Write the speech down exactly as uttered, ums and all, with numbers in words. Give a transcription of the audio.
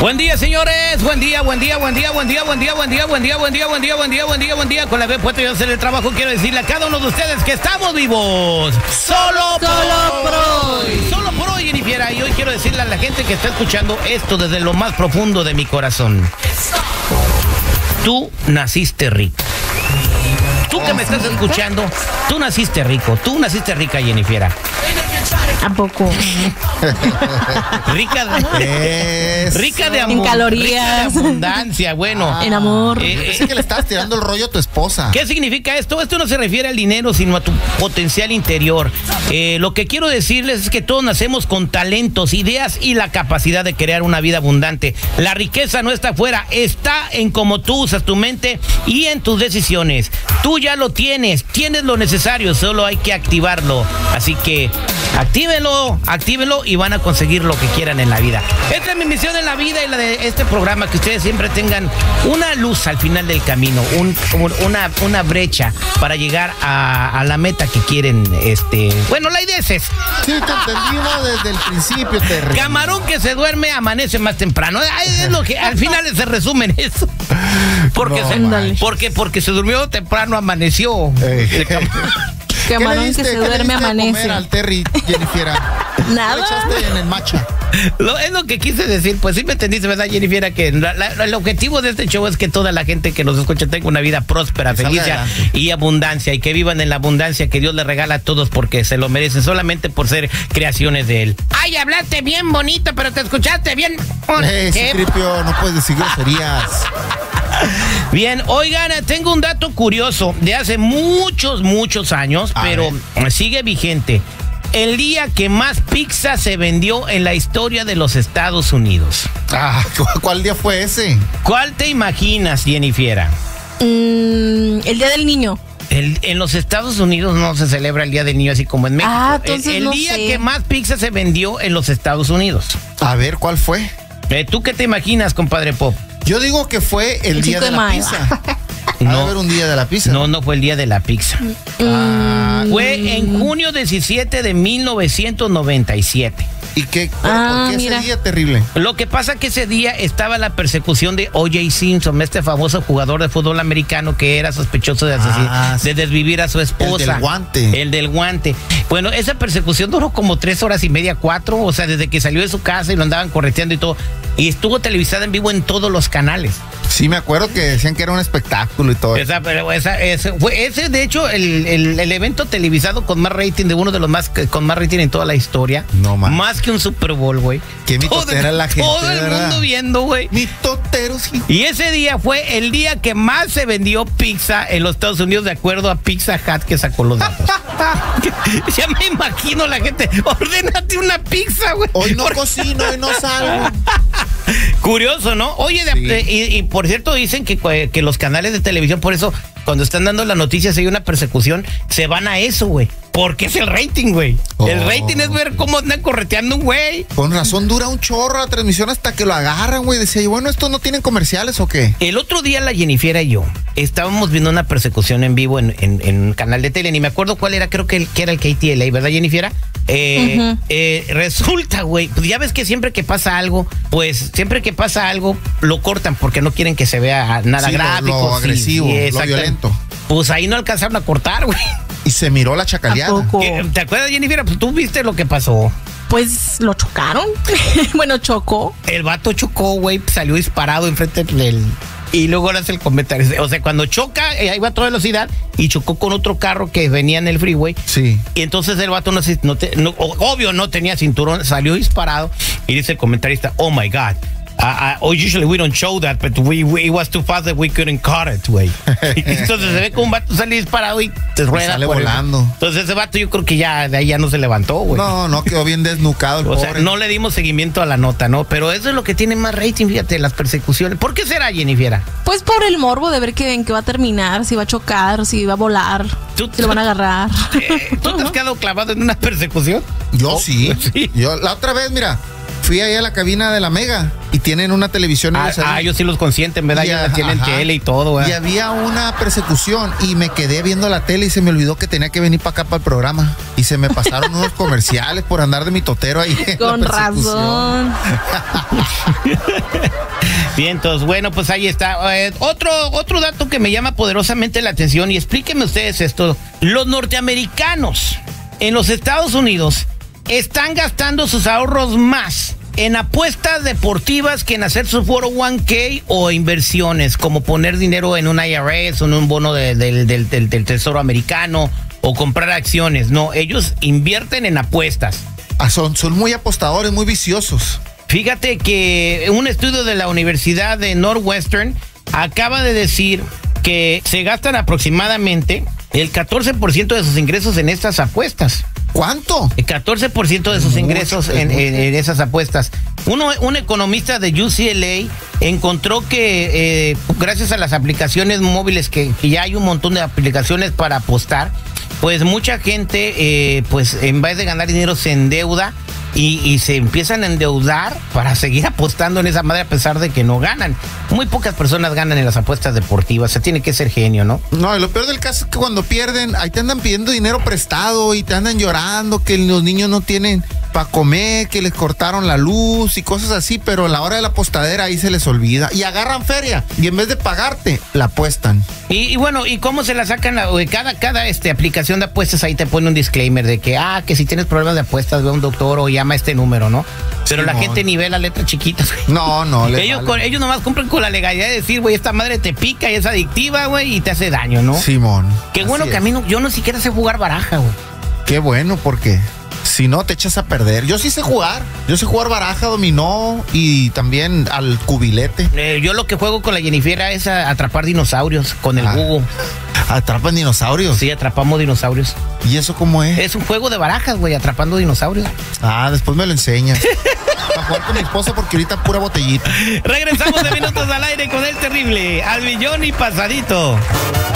Buen día, señores. Buen día, buen día, buen día, buen día, buen día, buen día, buen día, buen día, buen día, buen día, buen día, buen día. Con la vez puesto yo a hacer el trabajo, quiero decirle a cada uno de ustedes que estamos vivos. Solo por hoy. Solo por hoy, Jennifer. Y hoy quiero decirle a la gente que está escuchando esto desde lo más profundo de mi corazón. Tú naciste rico. Tú que me estás escuchando, tú naciste rico. Tú naciste rica, Jennifer. ¿A poco? Rica de, rica de amor, en calorías, rica de abundancia, bueno. Ah, en amor. Eh, es que le estás tirando el rollo a tu esposa. ¿Qué significa esto? Esto no se refiere al dinero, sino a tu potencial interior. Eh, lo que quiero decirles es que todos nacemos con talentos, ideas y la capacidad de crear una vida abundante. La riqueza no está afuera, está en cómo tú usas tu mente y en tus decisiones. Tú ya lo tienes, tienes lo necesario, solo hay que activarlo. Así que actívenlo, actívenlo y van a conseguir lo que quieran en la vida. Esta es mi misión en la vida y la de este programa, que ustedes siempre tengan una luz al final del camino, un, una, una brecha para llegar a, a la meta que quieren. Este, bueno, la idea es esa. Sí, te entendimos desde el principio. Te Camarón que se duerme amanece más temprano. Es lo que al final se resume en eso. Porque, no, se, porque, porque se durmió temprano, amaneció. Eh. Camarón que se duerme amanece. ¿Qué le diste a comer al Terry, Jennifer? Nada. ¿Qué le echaste en el matcha? Lo, es lo que quise decir, pues sí me entendiste, ¿verdad, Jennifer? Que la, la, el objetivo de este show es que toda la gente que nos escucha tenga una vida próspera, que feliz y abundancia, y que vivan en la abundancia que Dios les regala a todos porque se lo merecen, solamente por ser creaciones de Él. Ay, hablaste bien bonito, pero te escuchaste bien. Eh, Citripio, no puedes decir groserías. Bien, oigan, tengo un dato curioso de hace muchos, muchos años, a pero ver. sigue vigente. El día que más pizza se vendió en la historia de los Estados Unidos. Ah, ¿cuál día fue ese? ¿Cuál te imaginas, Jennifer? Mm, el Día del Niño. El, en los Estados Unidos no se celebra el Día del Niño así como en México. Ah, entonces el el no día sé. que más pizza se vendió en los Estados Unidos. A ver, ¿cuál fue? Eh, ¿Tú qué te imaginas, compadre Pop? Yo digo que fue el, el día de, de la pizza. No, a ver, un día de la pizza. No, no fue el día de la pizza. Mm. Ah, fue en junio diecisiete de mil novecientos noventa y siete. ¿Y qué? Ah, ¿Por qué mira. ese día terrible? Lo que pasa que ese día estaba la persecución de O J Simpson, este famoso jugador de fútbol americano que era sospechoso de, ah, de desvivir a su esposa. El del guante. El del guante. Bueno, esa persecución duró como tres horas y media, cuatro, o sea, desde que salió de su casa y lo andaban correteando y todo. Y estuvo televisada en vivo en todos los canales. Sí, me acuerdo que decían que era un espectáculo y todo. Esa, pero esa, ese, fue, ese, de hecho, el, el, el evento televisado con más rating, de uno de los más, con más rating en toda la historia. No más. Más que un Super Bowl, güey. Qué mitotera la gente, todo el ¿verdad? mundo viendo, güey. Mitoteros. Sí. Y ese día fue el día que más se vendió pizza en los Estados Unidos, de acuerdo a Pizza Hut, que sacó los datos. Ya me imagino la gente, ordénate una pizza, güey. Hoy no Por... cocino, hoy no salgo. Curioso, ¿no? Oye, de, sí. de, y, y por cierto dicen que, que los canales de televisión, por eso, cuando están dando las noticias hay una persecución, se van a eso, güey. Porque es el rating, güey. Oh. El rating es ver cómo andan correteando un güey. Con razón dura un chorro la transmisión hasta que lo agarran, güey. Decía, bueno, ¿estos no tienen comerciales o qué? El otro día la Jennifer y yo estábamos viendo una persecución en vivo en, en, en un canal de tele. Ni me acuerdo cuál era, creo que, el, que era el K T L A, ¿verdad, Jennifer? Eh, uh-huh. eh, resulta, güey, pues ya ves que siempre que pasa algo, pues siempre que pasa algo, lo cortan porque no quieren que se vea nada sí, gráfico. Lo, lo agresivo, sí, lo violento. Pues ahí no alcanzaron a cortar, güey. Y se miró la chacaleada. ¿Te acuerdas, Jennifer? Pues tú viste lo que pasó. Pues lo chocaron. Bueno, chocó. El vato chocó, güey, salió disparado enfrente del... Y luego ahora hace el comentario. O sea, cuando choca, eh, ahí va a toda velocidad y chocó con otro carro que venía en el freeway. Sí. Y entonces el vato, no, no, te, no obvio, no tenía cinturón, salió disparado. Y dice el comentarista, oh my God. Uh, uh, oh, usually we don't show that, but we, we, it was too fast that we couldn't cut it, güey. Entonces se ve como un vato sale disparado y te rueda. Y sale por volando. El... Entonces ese vato yo creo que ya de ahí ya no se levantó, güey. No, no, quedó bien desnucado el o pobre. sea, no le dimos seguimiento a la nota, ¿no? Pero eso es lo que tiene más rating, fíjate, las persecuciones. ¿Por qué será, Jennifer? Pues por el morbo de ver que, en qué va a terminar, si va a chocar, si va a volar, ¿Tú, si lo van a agarrar. Eh, ¿Tú te has quedado clavado en una persecución? Yo oh, sí. sí. Yo la otra vez, mira, fui ahí a la cabina de la Mega y tienen una televisión. Ah, ah ellos sí los consienten, ¿verdad? Ya tienen ajá. tele y todo, ¿verdad? Y había una persecución y me quedé viendo la tele y se me olvidó que tenía que venir para acá para el programa. Y se me pasaron unos comerciales por andar de mi totero ahí. Con razón. Vientos, bueno, pues ahí está. Eh, otro, otro dato que me llama poderosamente la atención, y explíquenme ustedes esto. Los norteamericanos en los Estados Unidos están gastando sus ahorros más en apuestas deportivas que en hacer su cuatro oh uno k o inversiones, como poner dinero en un I R S o en un bono de, de, de, de, del Tesoro americano o comprar acciones. No, ellos invierten en apuestas. Ah, son, son muy apostadores, muy viciosos. Fíjate que un estudio de la Universidad de Northwestern acaba de decir que se gastan aproximadamente el catorce por ciento de sus ingresos en estas apuestas. ¿Cuánto? El catorce por ciento de sus ingresos en, en, en esas apuestas. Uno, un economista de U C L A encontró que eh, gracias a las aplicaciones móviles, que, que ya hay un montón de aplicaciones para apostar, pues mucha gente, eh, pues en vez de ganar dinero, se endeuda y, y se empiezan a endeudar para seguir apostando en esa madre a pesar de que no ganan. Muy pocas personas ganan en las apuestas deportivas. Se tiene que ser genio, ¿no? No, y lo peor del caso es que cuando pierden, ahí te andan pidiendo dinero prestado y te andan llorando que los niños no tienen para comer, que les cortaron la luz y cosas así, pero a la hora de la apostadera ahí se les olvida. Y agarran feria y en vez de pagarte, la apuestan. Y, y bueno, ¿y cómo se la sacan? Cada, cada este, aplicación de apuestas ahí te pone un disclaimer de que, ah, que si tienes problemas de apuestas, ve a un doctor o llama a este número, ¿no? Pero sí, la no. gente ni ve las letras chiquitas, güey. No, no. Ellos, vale. con, ellos nomás cumplen con la legalidad de decir, güey, esta madre te pica y es adictiva, güey, y te hace daño, ¿no? Simón. Qué bueno que a mí no, yo no siquiera sé jugar baraja, güey. Qué bueno, porque si no te echas a perder. Yo sí sé jugar. Yo sé jugar baraja, dominó y también al cubilete. Eh, yo lo que juego con la Jennifer es a atrapar dinosaurios con el ah. Google. ¿Atrapan dinosaurios? Sí, atrapamos dinosaurios. ¿Y eso cómo es? Es un juego de barajas, güey, atrapando dinosaurios. Ah, después me lo enseñas. A jugar con mi esposa porque ahorita pura botellita. Regresamos de Minutos al Aire con el terrible, al millón y pasadito.